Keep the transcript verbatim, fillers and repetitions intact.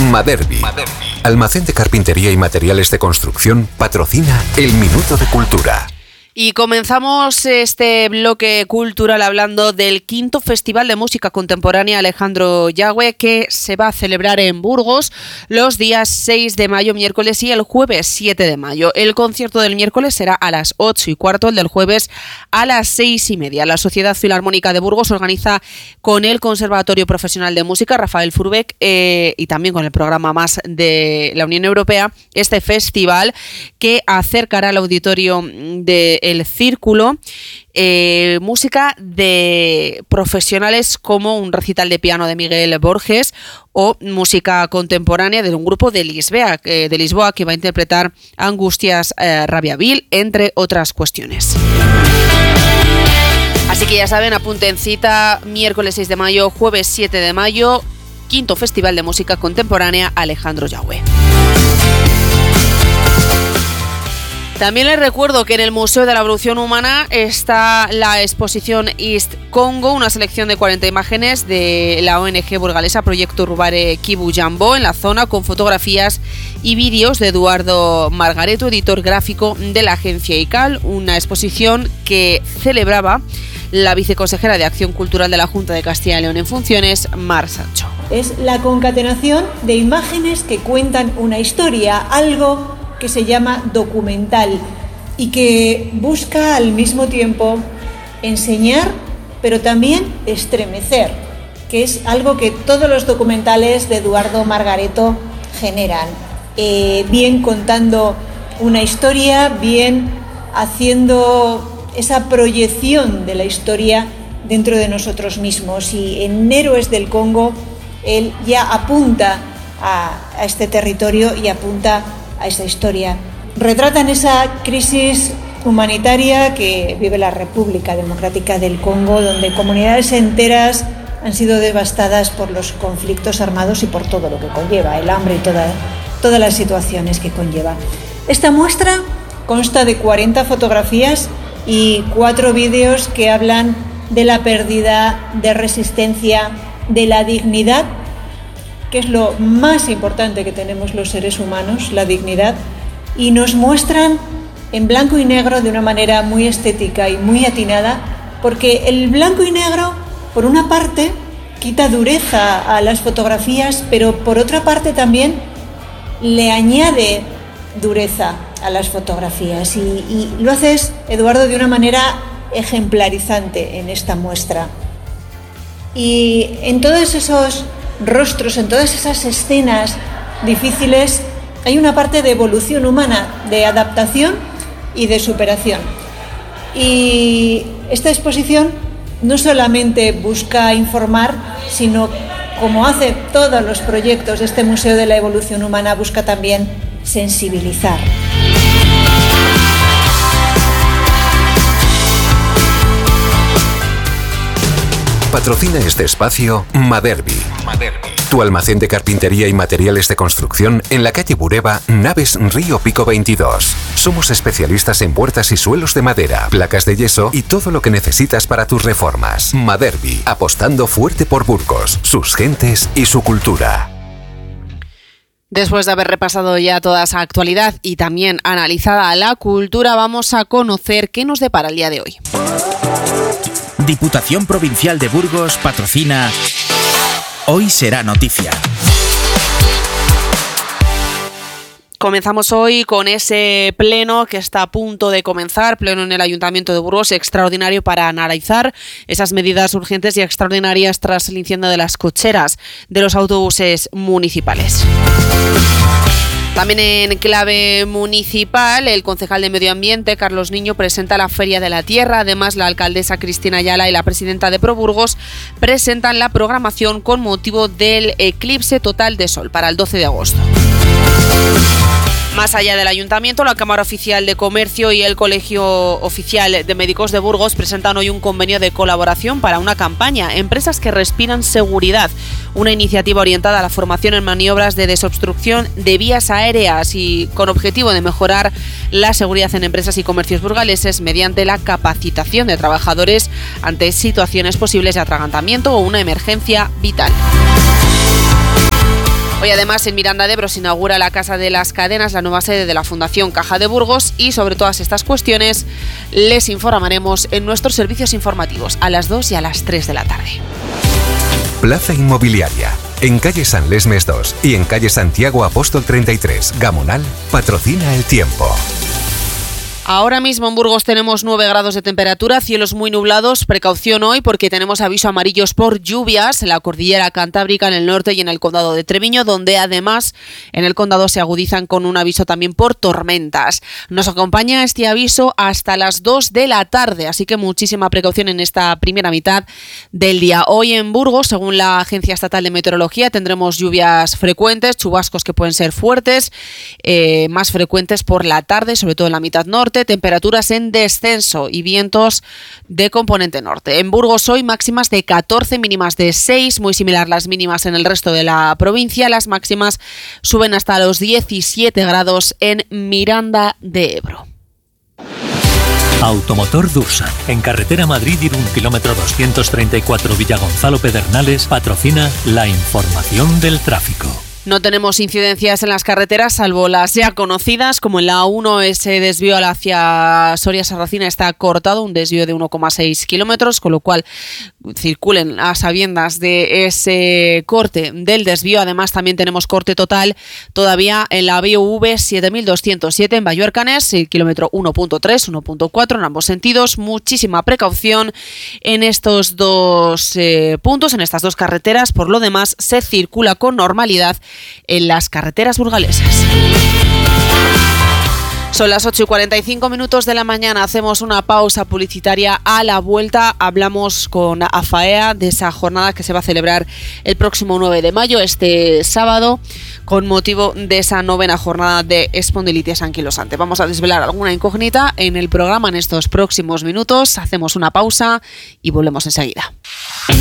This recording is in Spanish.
Maderbi, almacén de carpintería y materiales de construcción, patrocina el Minuto de Cultura. Y comenzamos este bloque cultural hablando del quinto Festival de Música Contemporánea Alejandro Yagüe, que se va a celebrar en Burgos los días seis de mayo, miércoles, y el jueves siete de mayo. El concierto del miércoles será a las ocho y cuarto, el del jueves a las seis y media. La Sociedad Filarmónica de Burgos organiza con el Conservatorio Profesional de Música Rafael Furbeck eh, y también con el programa Más de la Unión Europea este festival que acercará al auditorio de El Círculo eh, música de profesionales como un recital de piano de Miguel Borges o música contemporánea de un grupo de Lisboa, eh, de Lisboa que va a interpretar Angustias eh, Rabiaville, entre otras cuestiones. Así que ya saben, apunten cita miércoles seis de mayo, jueves siete de mayo, quinto Festival de Música Contemporánea Alejandro Yagüe. También les recuerdo que en el Museo de la Evolución Humana está la exposición East Congo, una selección de cuarenta imágenes de la O N G burgalesa Proyecto Rubare Kibu Jambo en la zona, con fotografías y vídeos de Eduardo Margareto, editor gráfico de la agencia I C A L, una exposición que celebraba la viceconsejera de Acción Cultural de la Junta de Castilla y León en funciones, Mar Sancho. Es la concatenación de imágenes que cuentan una historia, algo que se llama documental y que busca al mismo tiempo enseñar, pero también estremecer, que es algo que todos los documentales de Eduardo Margareto generan, eh, bien contando una historia, bien haciendo esa proyección de la historia dentro de nosotros mismos. Y en Héroes del Congo él ya apunta a, a este territorio y apunta a esa historia. Retratan esa crisis humanitaria que vive la República Democrática del Congo, donde comunidades enteras han sido devastadas por los conflictos armados y por todo lo que conlleva, el hambre y toda, todas las situaciones que conlleva. Esta muestra consta de cuarenta fotografías y cuatro vídeos que hablan de la pérdida de resistencia, de la dignidad, que es lo más importante que tenemos los seres humanos, la dignidad, y nos muestran en blanco y negro de una manera muy estética y muy atinada, porque el blanco y negro, por una parte, quita dureza a las fotografías, pero por otra parte también le añade dureza a las fotografías, y, y lo haces, Eduardo, de una manera ejemplarizante en esta muestra. Y en todos esos rostros, en todas esas escenas difíciles, hay una parte de evolución humana, de adaptación y de superación. Y esta exposición no solamente busca informar, sino, como hace todos los proyectos de este Museo de la Evolución Humana, busca también sensibilizar. Patrocina este espacio Maderbi, tu almacén de carpintería y materiales de construcción en la calle Bureba, Naves Río Pico veintidós. Somos especialistas en puertas y suelos de madera, placas de yeso y todo lo que necesitas para tus reformas. Maderbi, apostando fuerte por Burgos, sus gentes y su cultura. Después de haber repasado ya toda esa actualidad y también analizada la cultura, vamos a conocer qué nos depara el día de hoy. Diputación Provincial de Burgos patrocina Hoy Será Noticia. Comenzamos hoy con ese pleno que está a punto de comenzar, pleno en el Ayuntamiento de Burgos, extraordinario para analizar esas medidas urgentes y extraordinarias tras el incendio de las cocheras de los autobuses municipales. También en clave municipal, el concejal de Medio Ambiente, Carlos Niño, presenta la Feria de la Tierra. Además, la alcaldesa Cristina Ayala y la presidenta de ProBurgos presentan la programación con motivo del eclipse total de sol para el doce de agosto. Más allá del Ayuntamiento, la Cámara Oficial de Comercio y el Colegio Oficial de Médicos de Burgos presentan hoy un convenio de colaboración para una campaña Empresas que respiran seguridad, una iniciativa orientada a la formación en maniobras de desobstrucción de vías aéreas y con objetivo de mejorar la seguridad en empresas y comercios burgaleses mediante la capacitación de trabajadores ante situaciones posibles de atragantamiento o una emergencia vital. Hoy además en Miranda de Ebro se inaugura la Casa de las Cadenas, la nueva sede de la Fundación Caja de Burgos, y sobre todas estas cuestiones les informaremos en nuestros servicios informativos a las dos y a las tres de la tarde. Plaza Inmobiliaria. En calle San Lesmes dos y en calle Santiago Apóstol treinta y tres, Gamonal, patrocina el tiempo. Ahora mismo en Burgos tenemos nueve grados de temperatura, cielos muy nublados. Precaución hoy porque tenemos aviso amarillos por lluvias en la cordillera cantábrica, en el norte y en el condado de Treviño, donde además en el condado se agudizan con un aviso también por tormentas. Nos acompaña este aviso hasta las dos de la tarde, así que muchísima precaución en esta primera mitad del día. Hoy en Burgos, según la Agencia Estatal de Meteorología, tendremos lluvias frecuentes, chubascos que pueden ser fuertes, eh, más frecuentes por la tarde, sobre todo en la mitad norte. Temperaturas en descenso y vientos de componente norte. En Burgos hoy máximas de catorce, mínimas de seis, muy similar las mínimas en el resto de la provincia. Las máximas suben hasta los diecisiete grados en Miranda de Ebro. Automotor Dursan, en carretera Madrid-Irún, kilómetro doscientos treinta y cuatro, Villagonzalo Pedernales, patrocina la información del tráfico. No tenemos incidencias en las carreteras, salvo las ya conocidas, como en la A uno, ese desvío hacia Soria-Sarracina está cortado, un desvío de uno coma seis kilómetros, con lo cual circulen a sabiendas de ese corte del desvío. Además, también tenemos corte total todavía en la B V siete mil doscientos siete en Bayo-Arcanes, el kilómetro uno punto tres, uno punto cuatro en ambos sentidos. Muchísima precaución en estos dos eh, puntos, en estas dos carreteras. Por lo demás, se circula con normalidad en las carreteras burgalesas. Son las ocho y cuarenta y cinco minutos de la mañana. Hacemos una pausa publicitaria. A la vuelta hablamos con AFAEA de esa jornada que se va a celebrar el próximo nueve de mayo, este sábado, con motivo de esa novena jornada de espondilitis anquilosante. Vamos a desvelar alguna incógnita en el programa en estos próximos minutos. Hacemos una pausa y volvemos enseguida.